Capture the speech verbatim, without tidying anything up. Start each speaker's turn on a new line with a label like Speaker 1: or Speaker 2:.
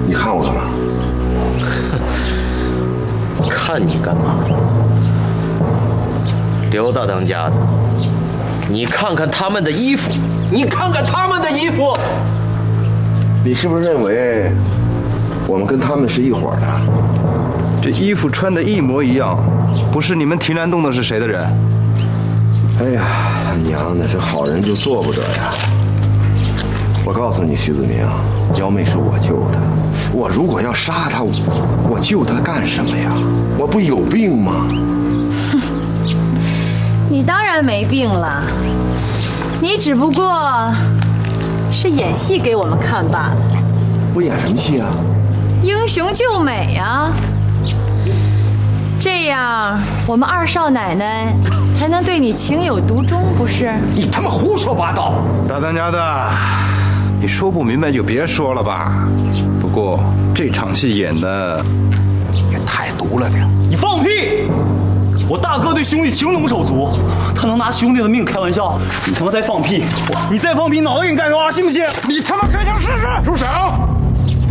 Speaker 1: 你看我干嘛？
Speaker 2: 看你干嘛？刘大当家的，你看看他们的衣服，你看看他们的衣服，
Speaker 1: 你是不是认为我们跟他们是一伙的？
Speaker 3: 这衣服穿的一模一样，不是你们提篮洞的是谁的人？
Speaker 1: 哎呀，他娘的，这好人就做不得呀！我告诉你，徐子明，幺妹是我救的，我如果要杀她，我救她干什么呀？我不有病吗？
Speaker 4: 哼，你当然没病了，你只不过是演戏给我们看罢了。
Speaker 1: 我演什么戏啊？
Speaker 4: 英雄救美啊！这样我们二少奶奶才能对你情有独钟，不是？
Speaker 1: 你他妈胡说八道！
Speaker 3: 大当家的，你说不明白就别说了吧。不过这场戏演的也太毒了点。
Speaker 5: 你放屁！我大哥对兄弟情同手足，他能拿兄弟的命开玩笑？你他妈再放屁！你再放屁，脑袋给你干花，信不信？
Speaker 3: 你他妈开枪试试！
Speaker 1: 住手！